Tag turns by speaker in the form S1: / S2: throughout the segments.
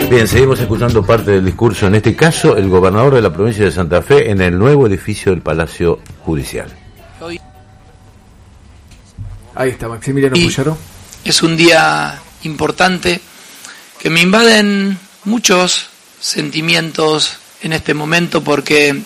S1: Bien, seguimos escuchando parte del discurso, en este caso el gobernador de la provincia de Santa Fe en el nuevo edificio del Palacio Judicial.
S2: Ahí está Maximiliano Puyaro.
S3: Es un día importante que me invaden muchos sentimientos en este momento, porque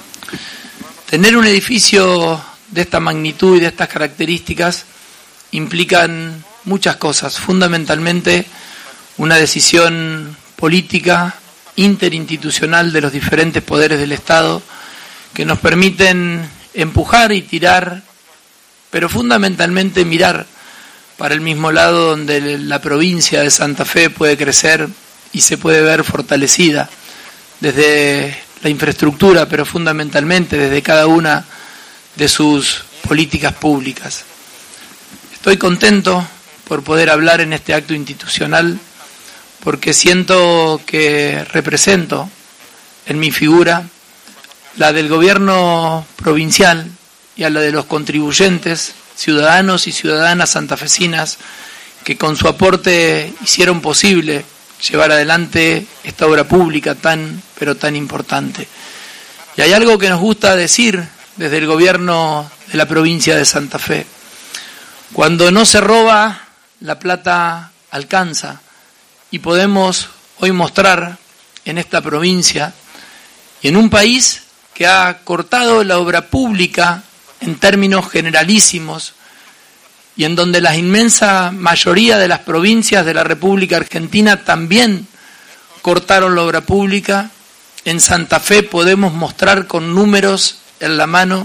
S3: tener un edificio de esta magnitud y de estas características implican muchas cosas, fundamentalmente una decisión política interinstitucional de los diferentes poderes del Estado que nos permiten empujar y tirar, pero fundamentalmente mirar para el mismo lado donde la provincia de Santa Fe puede crecer y se puede ver fortalecida desde la infraestructura, pero fundamentalmente desde cada una de sus políticas públicas. Estoy contento por poder hablar en este acto institucional, porque siento que represento en mi figura la del gobierno provincial y a la de los contribuyentes, ciudadanos y ciudadanas santafesinas, que con su aporte hicieron posible llevar adelante esta obra pública tan, pero tan importante. Y hay algo que nos gusta decir desde el gobierno de la provincia de Santa Fe: cuando no se roba, la plata alcanza. Y podemos hoy mostrar en esta provincia y en un país que ha cortado la obra pública en términos generalísimos, y en donde la inmensa mayoría de las provincias de la República Argentina también cortaron la obra pública, en Santa Fe podemos mostrar con números en la mano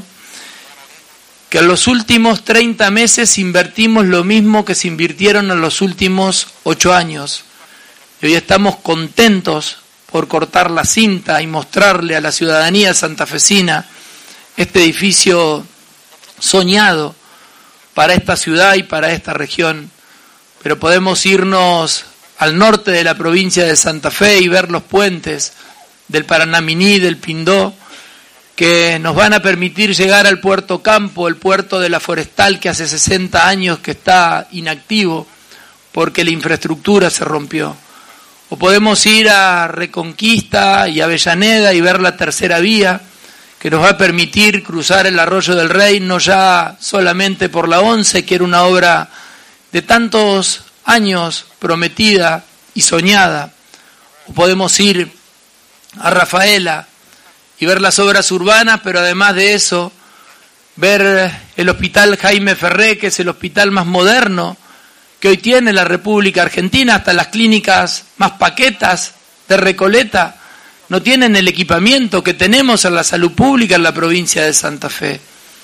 S3: que en los últimos 30 meses invertimos lo mismo que se invirtieron en los últimos 8 años. Y hoy estamos contentos por cortar la cinta y mostrarle a la ciudadanía santafesina este edificio soñado para esta ciudad y para esta región. Pero podemos irnos al norte de la provincia de Santa Fe y ver los puentes del Paranaminí, del Pindó, que nos van a permitir llegar al Puerto Campo, el puerto de la Forestal, que hace 60 años que está inactivo porque la infraestructura se rompió. O podemos ir a Reconquista y Avellaneda y ver la tercera vía, que nos va a permitir cruzar el Arroyo del Rey, no ya solamente por la 11, que era una obra de tantos años prometida y soñada. O podemos ir a Rafaela y ver las obras urbanas, pero además de eso, ver el Hospital Jaime Ferré, que es el hospital más moderno que hoy tiene la República Argentina. Hasta las clínicas más paquetas de Recoleta no tienen el equipamiento que tenemos en la salud pública en la provincia de Santa Fe.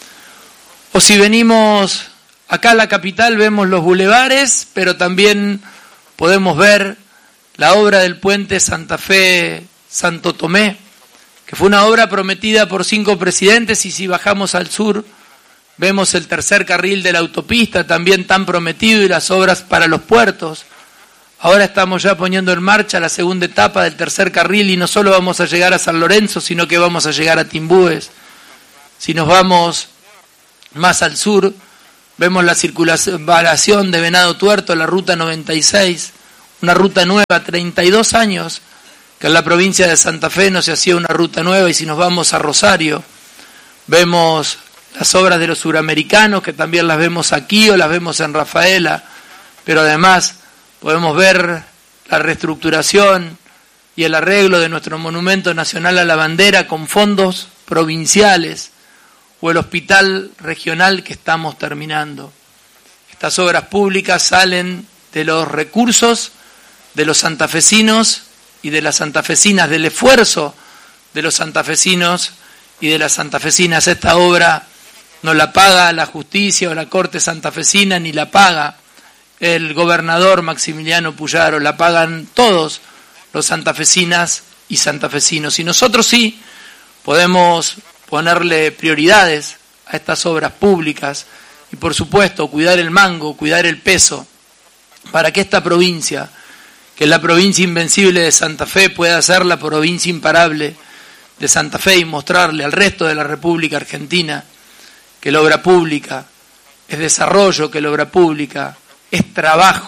S3: O si venimos acá a la capital, vemos los bulevares, pero también podemos ver la obra del puente Santa Fe-Santo Tomé, que fue una obra prometida por 5 presidentes, y si bajamos al sur, vemos el tercer carril de la autopista, también tan prometido, y las obras para los puertos. Ahora estamos ya poniendo en marcha la segunda etapa del tercer carril, y no solo vamos a llegar a San Lorenzo, sino que vamos a llegar a Timbúes. Si nos vamos más al sur, vemos la circunvalación de Venado Tuerto, la ruta 96, una ruta nueva, 32 años que en la provincia de Santa Fe no se hacía una ruta nueva. Y si nos vamos a Rosario, vemos las obras de los suramericanos, que también las vemos aquí o las vemos en Rafaela, pero además podemos ver la reestructuración y el arreglo de nuestro monumento nacional a la bandera con fondos provinciales, o el hospital regional que estamos terminando. Estas obras públicas salen de los recursos de los santafesinos y de las santafesinas, del esfuerzo de los santafesinos y de las santafesinas. Esta obra no la paga la justicia o la Corte Santafesina, ni la paga el gobernador Maximiliano Puyaro, la pagan todos los santafesinas y santafesinos. Y nosotros sí podemos ponerle prioridades a estas obras públicas y, por supuesto, cuidar el mango, cuidar el peso, para que esta provincia, que es la provincia invencible de Santa Fe, pueda ser la provincia imparable de Santa Fe y mostrarle al resto de la República Argentina que la obra pública es desarrollo, que la obra pública es trabajo,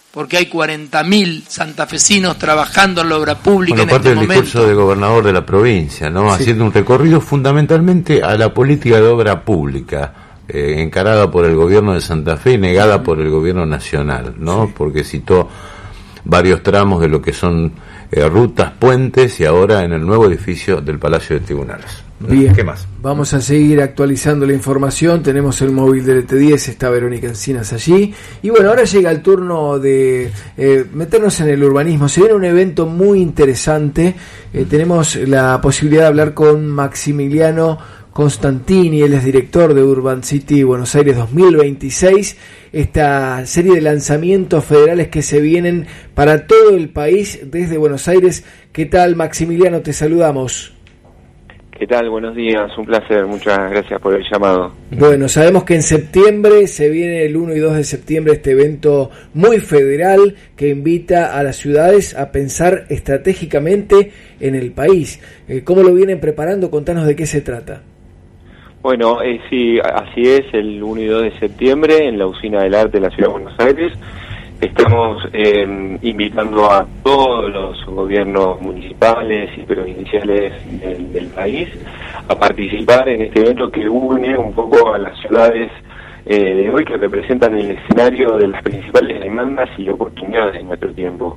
S3: porque hay 40.000 santafesinos trabajando en la obra pública en
S1: parte
S3: este
S1: del
S3: momento.
S1: Discurso del gobernador de la provincia, ¿no? Sí. Haciendo un recorrido fundamentalmente a la política de obra pública, encarada por el gobierno de Santa Fe y negada por el gobierno nacional, ¿no? Sí. Porque citó varios tramos de lo que son rutas, puentes, y ahora en el nuevo edificio del Palacio de Tribunales.
S2: Bien, ¿qué más? Vamos a seguir actualizando la información. Tenemos el móvil del ET10, está Verónica Encinas allí. Y bueno, ahora llega el turno de meternos en el urbanismo. Se viene un evento muy interesante. Tenemos la posibilidad de hablar con Maximiliano Constantini, él es director de Urban City Buenos Aires 2026, esta serie de lanzamientos federales que se vienen para todo el país desde Buenos Aires. ¿Qué tal, Maximiliano? Te saludamos.
S4: ¿Qué tal? Buenos días, un placer, muchas gracias por el llamado.
S2: Bueno, sabemos que en septiembre se viene el 1 y 2 de septiembre este evento muy federal que invita a las ciudades a pensar estratégicamente en el país. ¿Cómo lo vienen preparando? Contanos de qué se trata.
S4: Bueno, sí, así es, el 1 y 2 de septiembre en la Usina del Arte de la Ciudad de Buenos Aires. Estamos invitando a todos los gobiernos municipales y provinciales del país a participar en este evento que une un poco a las ciudades de hoy, que representan el escenario de las principales demandas y oportunidades de nuestro tiempo.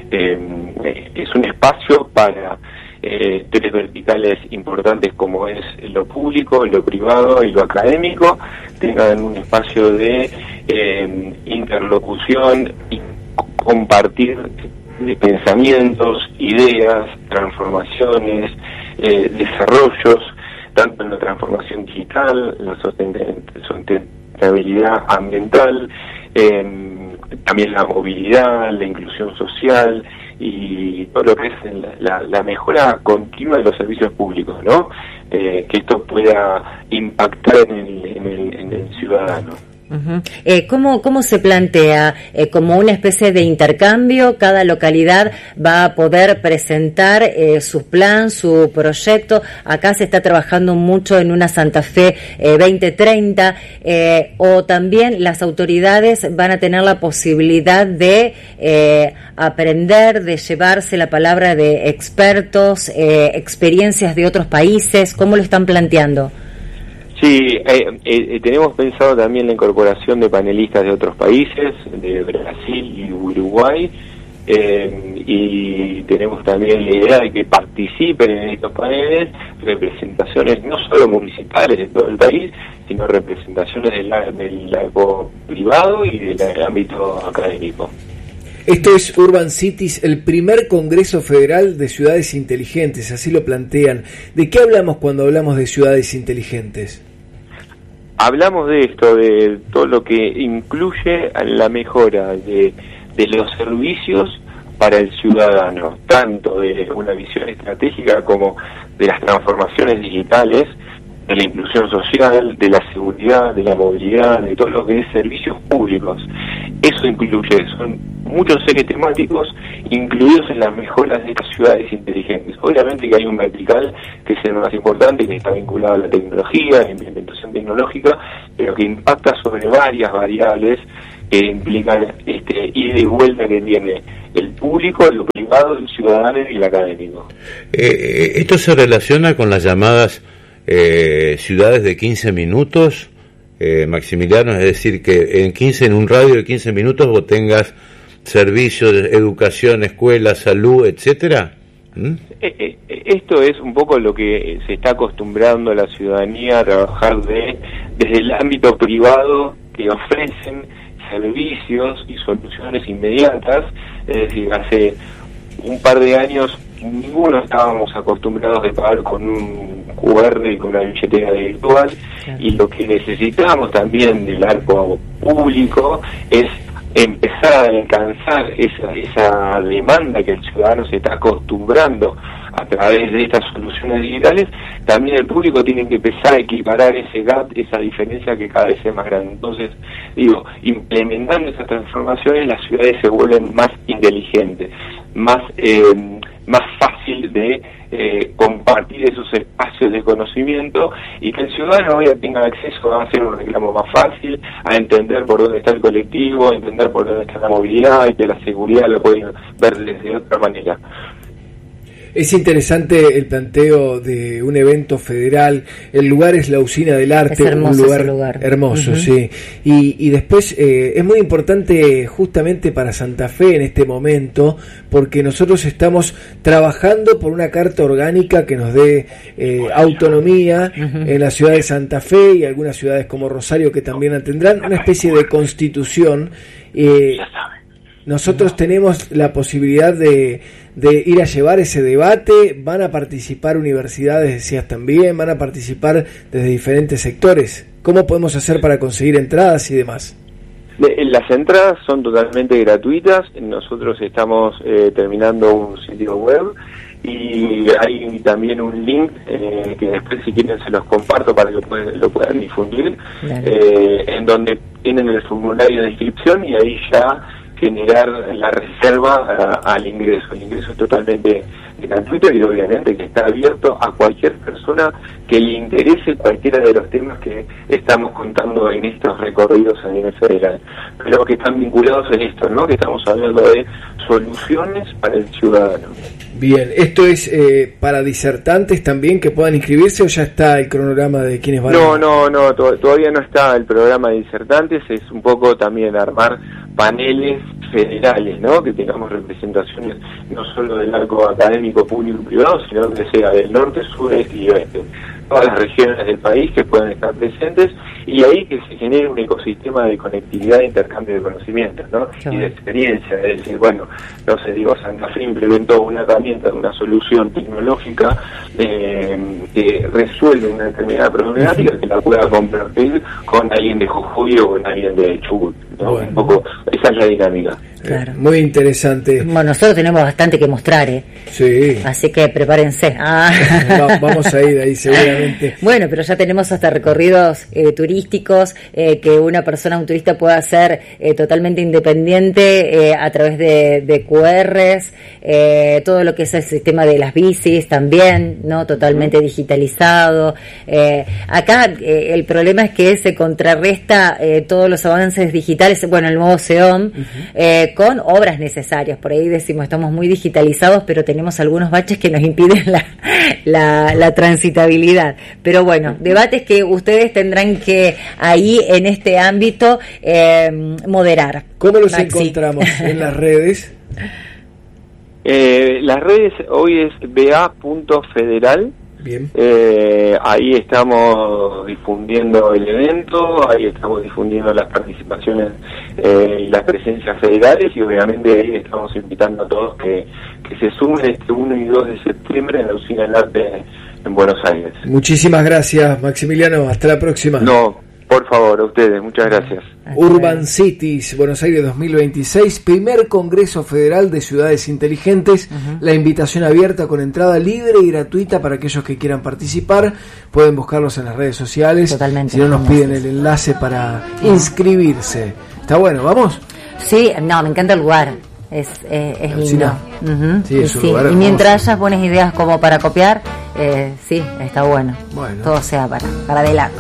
S4: Es un espacio para tres verticales importantes como es lo público, lo privado y lo académico, tengan un espacio de interlocución y compartir de pensamientos, ideas, transformaciones, desarrollos, tanto en la transformación digital, la sustentabilidad ambiental, también la movilidad, la inclusión social y todo lo que es la mejora continua de los servicios públicos, ¿no? Que esto pueda impactar en el ciudadano.
S5: Uh-huh. ¿Cómo se plantea? ¿Como una especie de intercambio? ¿Cada localidad va a poder presentar su plan, su proyecto? Acá se está trabajando mucho en una Santa Fe 2030, o también las autoridades van a tener la posibilidad de aprender, de llevarse la palabra de expertos, experiencias de otros países. ¿Cómo lo están planteando?
S4: Sí, tenemos pensado también la incorporación de panelistas de otros países, de Brasil y Uruguay, y tenemos también la idea de que participen en estos paneles representaciones no solo municipales de todo el país, sino representaciones del ámbito privado y del ámbito académico.
S2: Esto es Urban Cities, el primer Congreso Federal de Ciudades Inteligentes, así lo plantean. ¿De qué hablamos cuando hablamos de ciudades inteligentes?
S4: Hablamos de esto, de todo lo que incluye la mejora de los servicios para el ciudadano, tanto de una visión estratégica como de las transformaciones digitales, de la inclusión social, de la seguridad, de la movilidad, de todo lo que es servicios públicos. Eso incluye, son muchos ejes temáticos incluidos en las mejoras de las ciudades inteligentes. Obviamente que hay un vertical que es el más importante, que está vinculado a la tecnología, a la implementación tecnológica, pero que impacta sobre varias variables que implican ida y vuelta que tiene el público, lo privado, el ciudadano y el académico.
S1: ¿Esto se relaciona con las llamadas ciudades de 15 minutos, Maximiliano? Es decir, que en un radio de 15 minutos vos tengas servicios de educación, escuela, salud, etcétera.
S4: Esto es un poco lo que se está acostumbrando a la ciudadanía a trabajar desde el ámbito privado, que ofrecen servicios y soluciones inmediatas. Es decir, hace un par de años ninguno estábamos acostumbrados a pagar con un QR y con una billetera virtual, y lo que necesitamos también del arco público es empezar a alcanzar esa demanda que el ciudadano se está acostumbrando a través de estas soluciones digitales. También el público tiene que empezar a equiparar ese gap, esa diferencia que cada vez es más grande. Entonces, implementando esas transformaciones, las ciudades se vuelven más inteligentes, más fácil de compartir esos espacios de conocimiento y que el ciudadano hoy tenga acceso a hacer un reclamo más fácil, a entender por dónde está el colectivo, a entender por dónde está la movilidad y que la seguridad lo pueden ver desde otra manera.
S2: Es interesante el planteo de un evento federal. El lugar es la Usina del Arte,
S5: es hermoso,
S2: un lugar hermoso, sí. Y después es muy importante justamente para Santa Fe en este momento, porque nosotros estamos trabajando por una carta orgánica que nos dé autonomía en la ciudad de Santa Fe y algunas ciudades como Rosario que también la tendrán, una especie de constitución. Nosotros tenemos la posibilidad de ir a llevar ese debate. Van a participar universidades, decías también, van a participar desde diferentes sectores. ¿Cómo podemos hacer para conseguir entradas y demás?
S4: Las entradas son totalmente gratuitas. Nosotros estamos terminando un sitio web y hay también un link que después, si quieren, se los comparto para que lo puedan difundir, en donde tienen el formulario de inscripción y ahí ya generar la reserva al ingreso. El ingreso es totalmente gratuito y obviamente que está abierto a cualquier persona que le interese cualquiera de los temas que estamos contando en estos recorridos a nivel federal, pero que están vinculados en esto, ¿no? Que estamos hablando de soluciones para el ciudadano.
S2: Bien, ¿esto es para disertantes también que puedan inscribirse o ya está el cronograma de quienes van?
S4: No, todavía no está el programa de disertantes. Es un poco también armar paneles federales, ¿no? Que tengamos representaciones no solo del arco académico público y privado, sino que sea del norte, sur, este y oeste. Todas las regiones del país que puedan estar presentes y ahí que se genere un ecosistema de conectividad e intercambio de conocimientos, ¿no? Y de experiencia, es decir, bueno, no sé, digo, Santa Fe implementó una herramienta, una solución tecnológica que resuelve una determinada problemática que la pueda compartir con alguien de Jujuy o con alguien de Chubut, ¿no? Bueno. Un poco, esa es la dinámica.
S5: Claro.
S2: Muy interesante.
S5: Bueno, nosotros tenemos bastante que mostrar,
S2: Sí.
S5: Así que prepárense.
S2: Vamos a ir ahí seguramente.
S5: Bueno, pero ya tenemos hasta recorridos turísticos que un turista pueda hacer totalmente independiente a través de QRs, todo lo que es el sistema de las bicis también, ¿no? Totalmente digitalizado. Acá el problema es que se contrarresta todos los avances digitales, bueno, el nuevo SEOM, con obras necesarias. Por ahí decimos, estamos muy digitalizados, pero tenemos algunos baches que nos impiden la transitabilidad. Pero bueno, debates que ustedes tendrán que ahí en este ámbito moderar.
S2: ¿Cómo los encontramos en las redes?
S4: Las redes hoy es ba.federal.
S2: Bien.
S4: Ahí estamos difundiendo el evento, ahí estamos difundiendo las participaciones y las presencias federales y obviamente ahí estamos invitando a todos que se sumen este 1 y 2 de septiembre en la Usina del Arte en Buenos Aires.
S2: Muchísimas gracias, Maximiliano, hasta la próxima.
S4: No, por favor, a ustedes, muchas gracias.
S2: Urban Cities, Buenos Aires 2026, primer Congreso Federal de Ciudades Inteligentes. La invitación abierta con entrada libre y gratuita para aquellos que quieran participar. Pueden buscarlos en las redes sociales.
S5: Totalmente.
S2: Si no, nos piden el enlace para inscribirse. ¿Está bueno? ¿Vamos?
S5: Sí, no, me encanta el lugar. Es lindo.
S2: Sí, es un lugar
S5: y
S2: hermoso.
S5: mientras hayas buenas ideas como para copiar, sí, está bueno.
S2: Bueno.
S5: Todo sea para adelante.